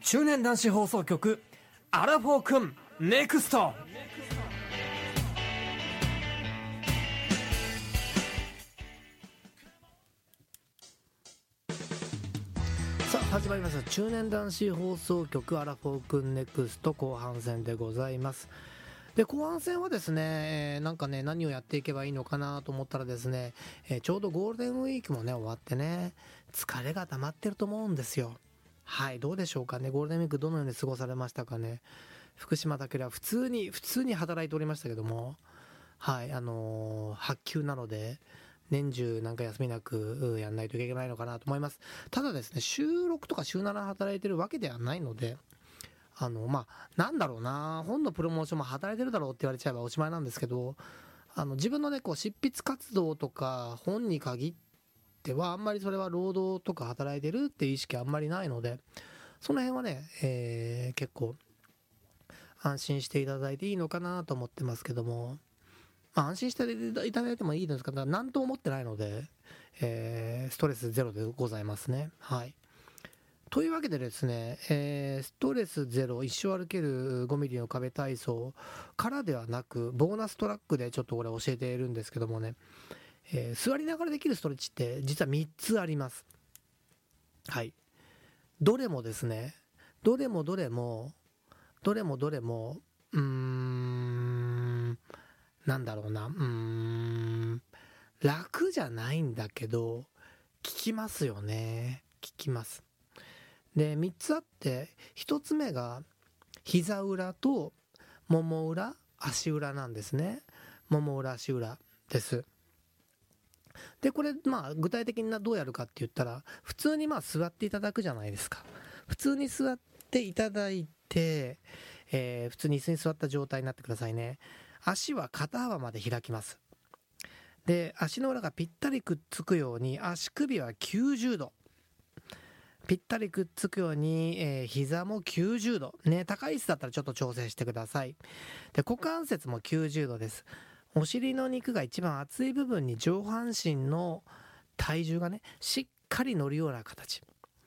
中年男子放送局アラフォーくんネクスト。さあ始まりました中年男子放送局アラフォーくんネクスト後半戦でございます。で後半戦はですね、なんかね何をやっていけばいいのかなと思ったらですね、ちょうどゴールデンウィークもね終わってね、疲れが溜まってると思うんですよ。はい、どうでしょうかね。ゴールデンウィークどのように過ごされましたかね。福島だけでは普通に働いておりましたけども、はい、発給なので年中なんか休みなくやんないといけないのかなと思います。ただですね、週6とか週7働いてるわけではないので、なんだろうな、本のプロモーションも働いてるだろうって言われちゃえばおしまいなんですけど、自分のねこう執筆活動とか本に限ってはあんまりそれは労働とか働いてるっていう意識あんまりないので、その辺はね、結構安心していただいていいのかなと思ってますけども、安心していただいてもいいんですけど、何とも思ってないので、ストレスゼロでございますね。はい。というわけでですね、ストレスゼロ一生歩ける5ミリの壁体操からではなく、ボーナストラックでちょっとこれ教えているんですけどもね、座りながらできるストレッチって実は3つあります。はい。どれもですね、どれもなんだろうな、楽じゃないんだけど効きますよね。効きます。で3つあって、1つ目が膝裏ともも裏足裏なんですね。もも裏足裏です。でこれ具体的にどうやるかって言ったら、普通に座っていただくじゃないですか。普通に座っていただいて、普通に椅子に座った状態になってくださいね。足は肩幅まで開きます。で足の裏がぴったりくっつくように足首は90度ぴったりくっつくように、膝も90度ね、高い椅子だったらちょっと調整してください。で股関節も90度です。お尻の肉が一番厚い部分に上半身の体重がねしっかり乗るような形。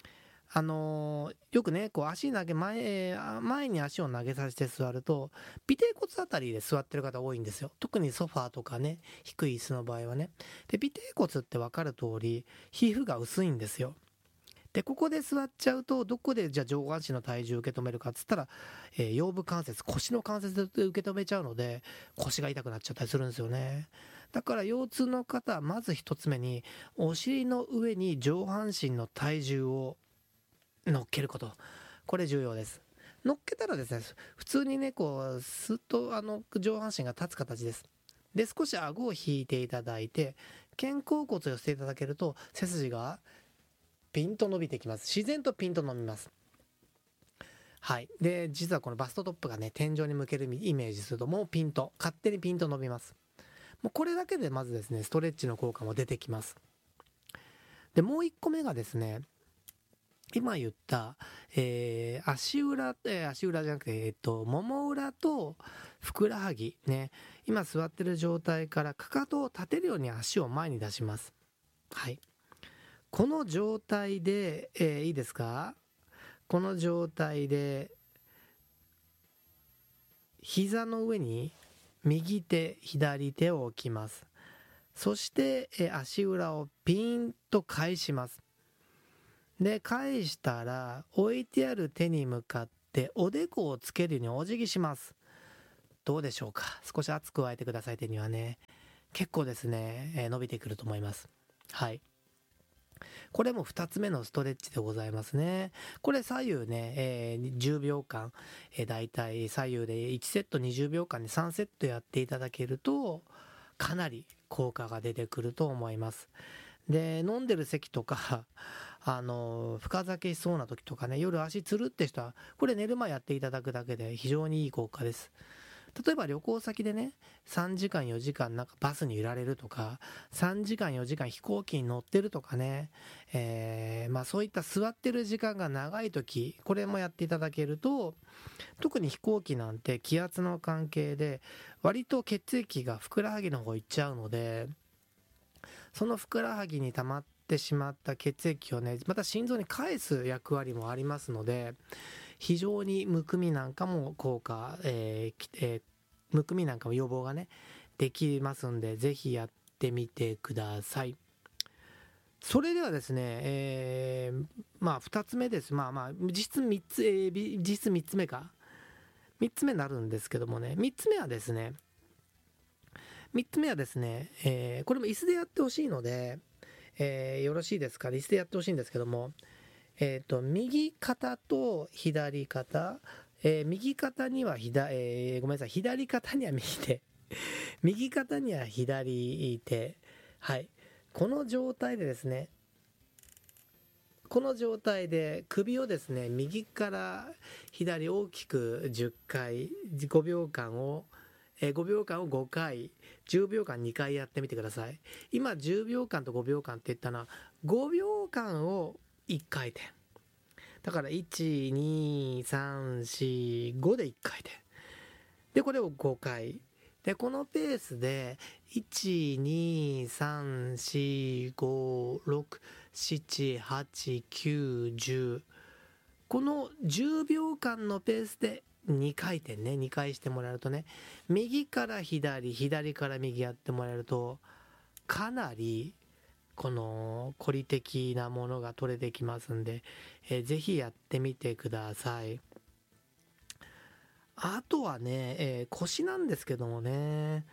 よくねこう足投げ前に足を投げさせて座ると尾てい骨あたりで座ってる方多いんですよ。特にソファーとかね低い椅子の場合はね。で尾てい骨って分かる通り皮膚が薄いんですよ。でここで座っちゃうと、どこでじゃあ上半身の体重を受け止めるかっつったら、腰部関節、腰の関節で受け止めちゃうので腰が痛くなっちゃったりするんですよね。だから腰痛の方はまず一つ目にお尻の上に上半身の体重を乗っけること、これ重要です。乗っけたらですね、普通にねこうスッと上半身が立つ形です。で少し顎を引いていただいて肩甲骨を寄せていただけると背筋がピンと伸びてきます。自然とピンと伸びます。はい。で実はこのバストトップがね天井に向けるイメージすると、もう勝手にピンと伸びます。もうこれだけでまずですねストレッチの効果も出てきます。でもう1個目がですね、今言った、足裏じゃなくて、もも裏とふくらはぎね、今座ってる状態からかかとを立てるように足を前に出します。はい。この状態で、いいですか？この状態で膝の上に右手左手を置きます。そして、足裏をピンと返します。で返したら置いてある手に向かっておでこをつけるようにお辞儀します。どうでしょうか？少し圧加えてください。手にはね結構ですね、伸びてくると思います。はい。これも2つ目のストレッチでございますね。これ左右ね、10秒間、だいたい左右で1セット20秒間で3セットやっていただけるとかなり効果が出てくると思います。で飲んでる咳とか深酒しそうな時とかね、夜足つるって人はこれ寝る前やっていただくだけで非常にいい効果です。例えば旅行先でね3時間4時間なんかバスに揺られるとか、3時間4時間飛行機に乗ってるとかね、そういった座ってる時間が長い時、これもやっていただけると、特に飛行機なんて気圧の関係で割と血液がふくらはぎの方行っちゃうので、そのふくらはぎに溜まってしまった血液をねまた心臓に返す役割もありますので、 非常にむくみなんかも効果、むくみなんかも予防がねできますんで、ぜひやってみてください。それではですね、2つ目です。実質3つ、実質3つ目か。3つ目になるんですけどもね、3つ目はですね、これも椅子でやってほしいので、よろしいですか？椅子でやってほしいんですけども、右肩と左肩、右肩にはごめんなさい、左肩には右手、右肩には左手、はい。この状態でですね、この状態で首をですね、右から左大きく10回、5秒間を5回、10秒間2回やってみてください。今10秒間と5秒間って言ったのは、5秒間を1回転。だから1、2、3、4、5で1回転。で、これを5回。で、このペースで、1、2、3、4、5、6、7、8、9、10。この10秒間のペースで2回転ね、2回してもらうとね、右から左、左から右やってもらえると、かなり、この、孤立的なものが取れてきますんで、ぜひやってみてください。あとはね、腰なんですけどもね、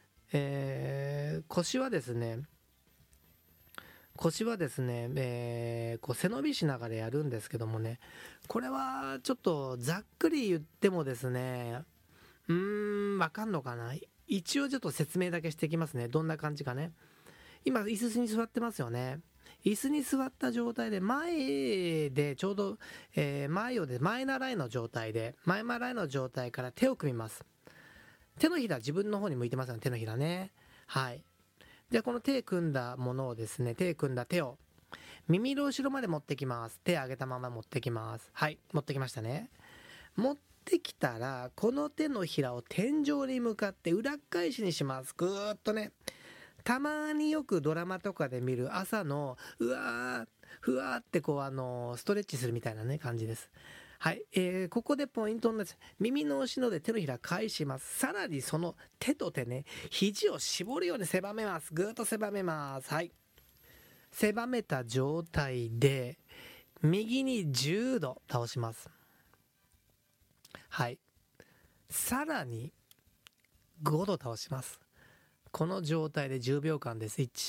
腰はですね、こう背伸びしながらやるんですけどもね、これはちょっとざっくり言ってもですね、わかんのかな。一応ちょっと説明だけしていきますね。どんな感じかね。今、椅子に座ってますよね。椅子に座った状態で前でちょうど、前習いの状態から手を組みます。手のひら自分の方に向いてますよね、手のひらね。はい。じゃあこの手組んだものをですね、手組んだ手を耳の後ろまで持ってきます。手上げたまま持ってきます。はい、持ってきましたね。持ってきたら、この手のひらを天井に向かって裏返しにします。ぐーっとね。たまによくドラマとかで見る朝のうわーふわーってこうストレッチするみたいなね感じです。はい、ここでポイントになります。耳の後ろで手のひら返します。さらにその手と手ね、肘を絞るように狭めます。ぐーっと狭めます。はい、狭めた状態で右に10度倒します。はい、さらに5度倒します。この状態で10秒間です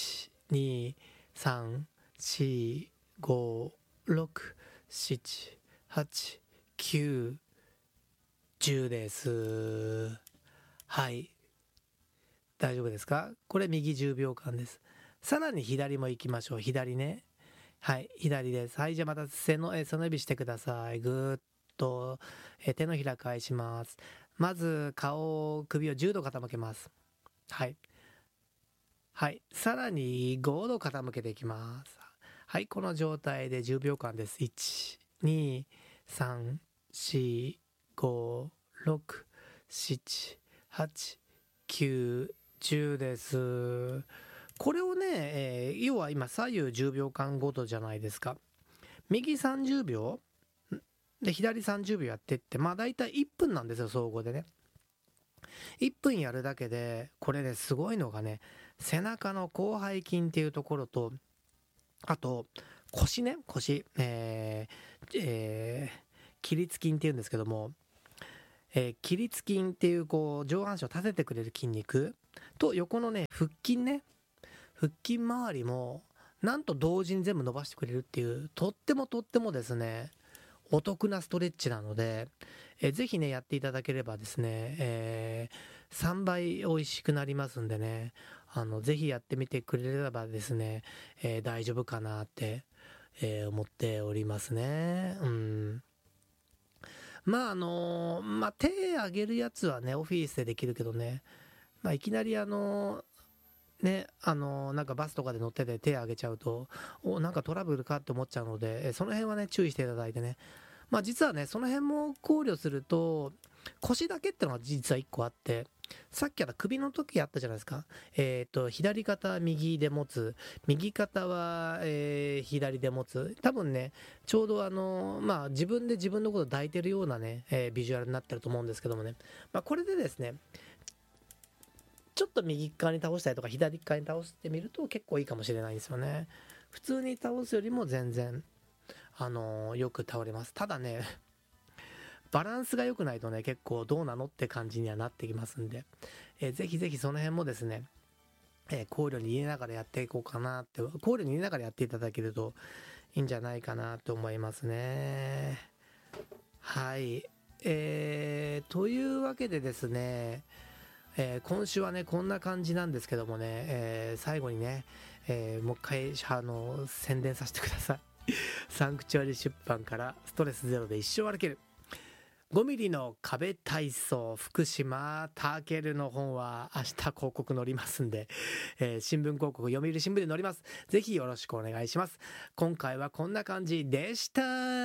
。1、2、3、4、5、6、7、8、9、10です。はい。大丈夫ですか？これ右10秒間です。さらに左も行きましょう。左ね。はい。左です。はい。じゃあまた背伸びしてください。ぐーっと、手のひら返します。まず首を10度傾けます。はい。はい。さらに5度傾けていきます。はい。この状態で10秒間です。1、2、3、4、5、6、7、8、9、10です。これをね、要は今左右10秒間ごとじゃないですか。右30秒で左30秒やってって、だいたい1分なんですよ、総合でね。1分やるだけで、これね、すごいのがね、背中の広背筋っていうところと、あと、腰ね、起立筋っていうんですけども、起立筋っていう上半身を立ててくれる筋肉と横のね、腹筋周りも、なんと同時に全部伸ばしてくれるっていう、とってもですね、お得なストレッチなので、ぜひね、やっていただければですね、3倍美味しくなりますんでね、ぜひやってみてくれればですね、大丈夫かなって、思っておりますね。手上げるやつはね、オフィスでできるけどね、いきなりなんかバスとかで乗ってて手上げちゃうと、なんかトラブルかって思っちゃうので、その辺はね、注意していただいてね。実はね、その辺も考慮すると、腰だけってのが実は1個あって、 さっき首の時あったじゃないですか。左肩は右で持つ、右肩は、左で持つ。多分ね、ちょうど自分で自分のことを抱いてるようなね、ビジュアルになってると思うんですけどもね。これでですね、ちょっと右側に倒したりとか左側に倒してみると結構いいかもしれないんですよね。普通に倒すよりも全然、よく倒れます。ただね、バランスが良くないとね、結構どうなのって感じにはなってきますんで、ぜひぜひその辺もですね、考慮に入れながらやっていこうかなって、考慮に入れながらやっていただけるといいんじゃないかなと思いますね。はい。というわけでですね、今週はね、こんな感じなんですけどもね、最後にね、もう一回、宣伝させてください。サンクチュアリ出版からストレスゼロで一生歩ける。5ミリの壁体操福島タケルの本は明日広告載りますんで、新聞広告読売新聞で載ります。ぜひよろしくお願いします。今回はこんな感じでした。